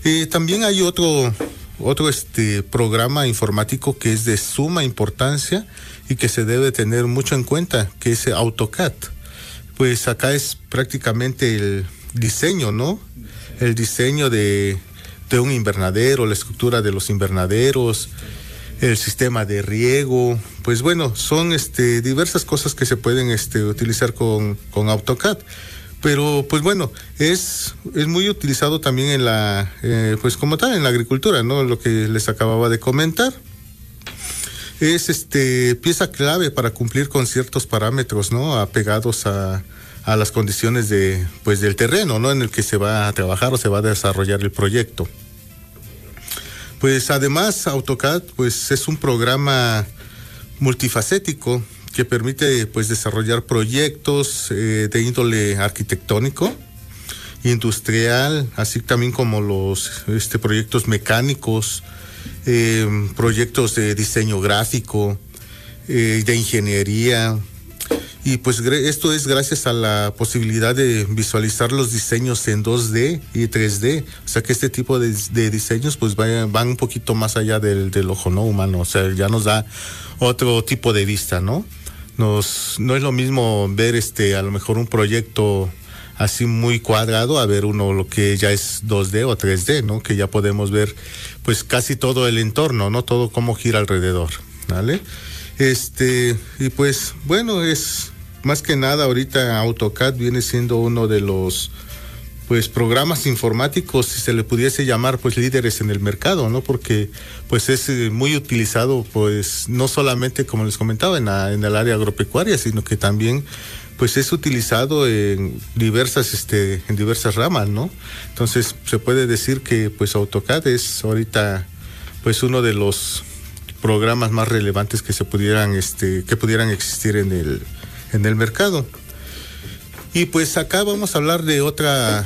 También hay otro programa informático que es de suma importancia y que se debe tener mucho en cuenta, que es AutoCAD. Pues acá es prácticamente el diseño, ¿no? El diseño de un invernadero, la estructura de los invernaderos, el sistema de riego. Pues bueno, son diversas cosas que se pueden utilizar con AutoCAD. Pero pues bueno, es muy utilizado también en la pues como tal en la agricultura, ¿no? Lo que les acababa de comentar. Es pieza clave para cumplir con ciertos parámetros, ¿no? Apegados a las condiciones del terreno, ¿no? En el que se va a trabajar o se va a desarrollar el proyecto. Pues además AutoCAD pues es un programa multifacético que permite pues desarrollar proyectos de índole arquitectónico, industrial, así también como los proyectos mecánicos, proyectos de diseño gráfico, de ingeniería. Y pues esto es gracias a la posibilidad de visualizar los diseños en 2D y 3D. O sea que este tipo de diseños pues van un poquito más allá del ojo, ¿no? Humano. O sea, ya nos da otro tipo de vista, ¿no? No es lo mismo ver a lo mejor un proyecto así muy cuadrado a ver uno lo que ya es 2D o 3D, ¿no? Que ya podemos ver pues casi todo el entorno, ¿no? Todo cómo gira alrededor, ¿vale? Y pues bueno, es más que nada ahorita AutoCAD viene siendo uno de los pues programas informáticos, si se le pudiese llamar, pues líderes en el mercado, ¿no? Porque pues es muy utilizado pues no solamente, como les comentaba, en el área agropecuaria, sino que también pues es utilizado en diversas ramas, ¿no? Entonces se puede decir que pues AutoCAD es ahorita pues uno de los programas más relevantes que pudieran existir en el mercado. Y pues acá vamos a hablar de otra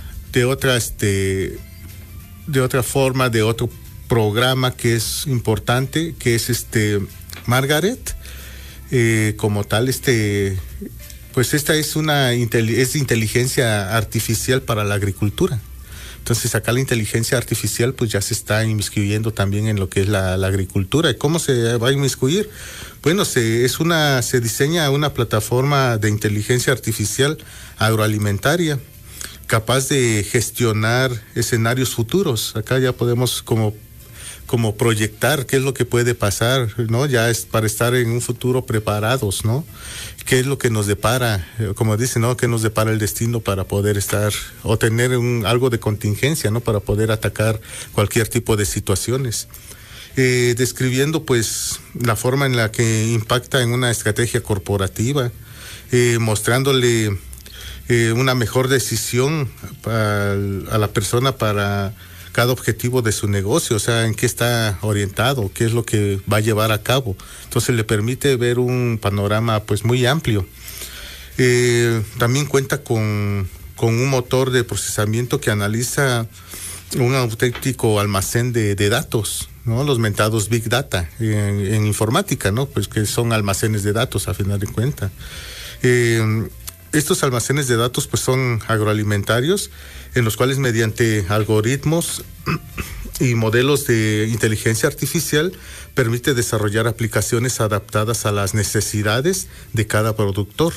forma, de otro programa que es importante, que es Margaret. Como tal, pues esta es es inteligencia artificial para la agricultura. Entonces acá la inteligencia artificial pues ya se está inmiscuyendo también en lo que es la agricultura. ¿Y cómo se va a inmiscuir? Bueno, se diseña una plataforma de inteligencia artificial agroalimentaria capaz de gestionar escenarios futuros. Acá ya podemos como proyectar qué es lo que puede pasar, ¿no? Ya es para estar en un futuro preparados, ¿no? ¿Qué es lo que nos depara? Como dicen, ¿no? ¿Qué nos depara el destino para poder estar o tener algo de contingencia, ¿no? Para poder atacar cualquier tipo de situaciones. Describiendo, pues, la forma en la que impacta en una estrategia corporativa, mostrándole una mejor decisión a la persona para cada objetivo de su negocio, o sea, en qué está orientado, qué es lo que va a llevar a cabo. Entonces le permite ver un panorama pues muy amplio. También cuenta con un motor de procesamiento que analiza un auténtico almacén de datos, ¿no? Los mentados Big Data en informática, ¿no? Pues que son almacenes de datos a final de cuentas. Estos almacenes de datos pues son agroalimentarios, en los cuales mediante algoritmos y modelos de inteligencia artificial permite desarrollar aplicaciones adaptadas a las necesidades de cada productor,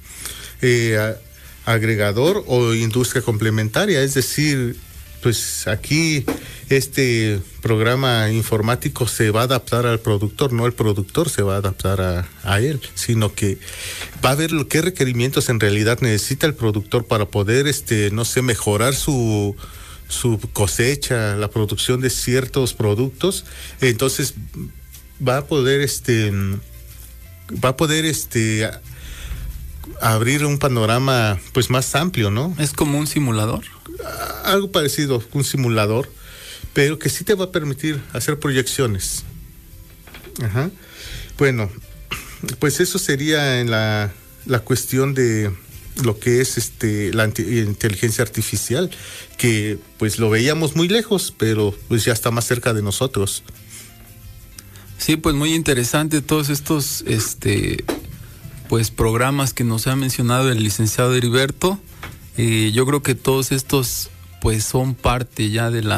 agregador o industria complementaria. Es decir, pues aquí este programa informático se va a adaptar al productor, no el productor se va a adaptar a él, sino que va a ver qué requerimientos en realidad necesita el productor para poder, no sé, mejorar su cosecha, la producción de ciertos productos. Entonces va a poder abrir un panorama pues más amplio, ¿no? ¿Es como un simulador? Algo parecido, un simulador, pero que sí te va a permitir hacer proyecciones. Ajá. Bueno, pues eso sería en la cuestión de lo que es la inteligencia artificial, que pues lo veíamos muy lejos, pero pues ya está más cerca de nosotros. Sí, pues muy interesante todos estos pues programas que nos ha mencionado el licenciado Heriberto. Yo creo que todos estos pues son parte ya de la